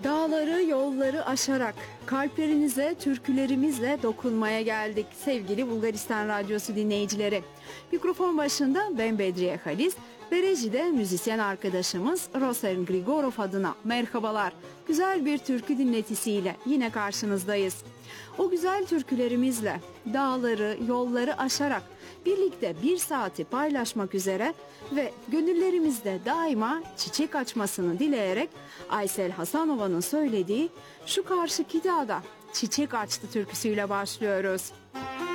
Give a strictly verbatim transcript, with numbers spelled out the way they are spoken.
Dağları, yolları aşarak kalplerinize türkülerimizle dokunmaya geldik sevgili Bulgaristan Radyosu dinleyicileri. Mikrofon başında ben Bedriye Halis ve rejide müzisyen arkadaşımız Rosen Grigorov adına merhabalar. Güzel bir türkü dinletisiyle yine karşınızdayız. O güzel türkülerimizle dağları, yolları aşarak birlikte bir saati paylaşmak üzere ve gönüllerimizde daima çiçek açmasını dileyerek Aysel Hasanova'nın söylediği Şu Karşıki Dağda Çiçek Açtı türküsüyle başlıyoruz.